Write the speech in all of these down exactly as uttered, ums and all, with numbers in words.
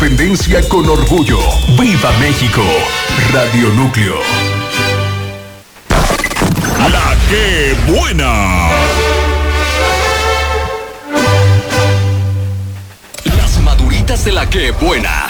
Independencia con orgullo. ¡Viva México! Radio Núcleo. La que buena. Las maduritas de la que buena.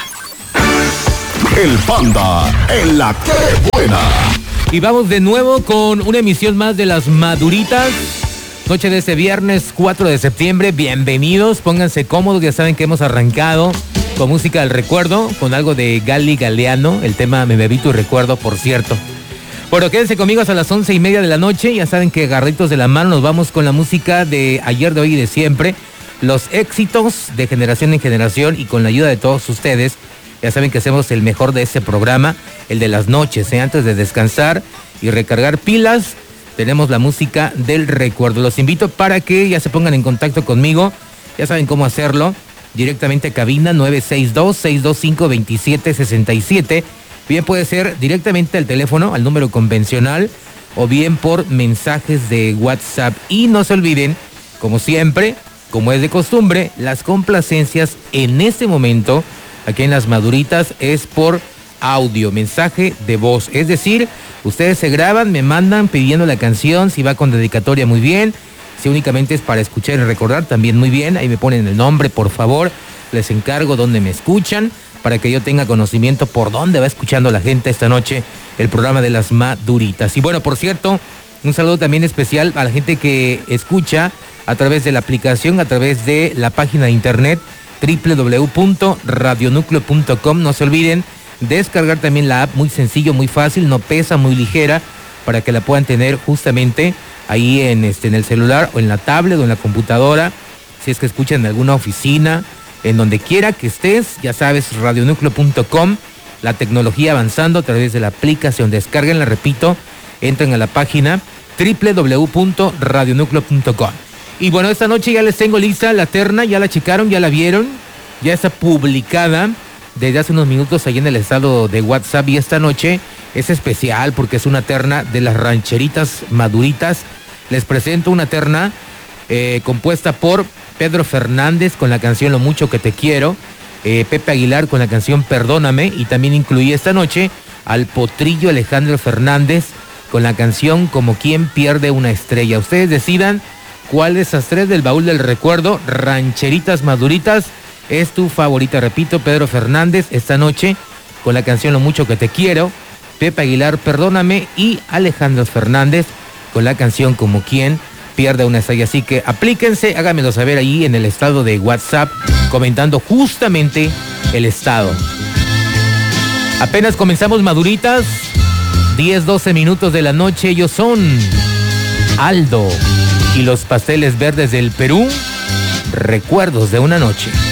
El Panda en la que buena. Y vamos de nuevo con una emisión más de Las Maduritas. Noche de este viernes cuatro de septiembre. Bienvenidos, pónganse cómodos. Ya saben que hemos arrancado con música del recuerdo, con algo de Gali Galeano. El tema Me bebí tu recuerdo, por cierto. Bueno, quédense conmigo hasta las once y media de la noche. Ya saben que agarritos de la mano nos vamos con la música de ayer, de hoy y de siempre. Los éxitos de generación en generación, y con la ayuda de todos ustedes. Ya saben que hacemos el mejor de este programa, el de las noches, ¿eh? Antes de descansar y recargar pilas, tenemos la música del recuerdo. Los invito para que ya se pongan en contacto conmigo. Ya saben cómo hacerlo. Directamente a cabina nueve seis dos, seis dos cinco, dos siete seis siete. Bien puede ser directamente al teléfono, al número convencional, o bien por mensajes de WhatsApp. Y no se olviden, como siempre, como es de costumbre, las complacencias en este momento, aquí en Las Maduritas, es por audio, mensaje de voz. Es decir, ustedes se graban, me mandan pidiendo la canción, si va con dedicatoria, muy bien. Si únicamente es para escuchar y recordar, también muy bien. Ahí me ponen el nombre, por favor. Les encargo dónde me escuchan, para que yo tenga conocimiento por dónde va escuchando la gente esta noche el programa de Las Maduritas. Y bueno, por cierto, un saludo también especial a la gente que escucha a través de la aplicación, a través de la página de internet doble u doble u doble u punto radio núcleo punto com. No se olviden descargar también la app, muy sencillo, muy fácil, no pesa, muy ligera, para que la puedan tener justamente ahí en, este, en el celular o en la tablet o en la computadora, si es que escuchan en alguna oficina, en donde quiera que estés. Ya sabes, radio núcleo punto com, la tecnología avanzando a través de la aplicación. Descárguenla, repito, entren a la página doble u doble u doble u punto radio núcleo punto com. Y bueno, esta noche ya les tengo lista la terna, ya la checaron, ya la vieron, ya está publicada desde hace unos minutos ahí en el estado de WhatsApp. Y esta noche es especial porque es una terna de las rancheritas maduritas. Les presento una terna eh, compuesta por Pedro Fernández con la canción Lo Mucho Que Te Quiero, eh, Pepe Aguilar con la canción Perdóname, y también incluí esta noche al potrillo Alejandro Fernández con la canción Como Quien Pierde Una Estrella. Ustedes decidan cuál de esas tres del baúl del recuerdo, rancheritas maduritas, es tu favorita. Repito, Pedro Fernández esta noche con la canción Lo Mucho Que Te Quiero, Pepe Aguilar Perdóname, y Alejandro Fernández con la canción Como Quien Pierde Una Estrella. Así que aplíquense, háganmelo saber ahí en el estado de WhatsApp, comentando justamente el estado. Apenas comenzamos, maduritas, diez, doce minutos de la noche. Ellos son Aldo y los Pasteles Verdes del Perú, Recuerdos de una Noche.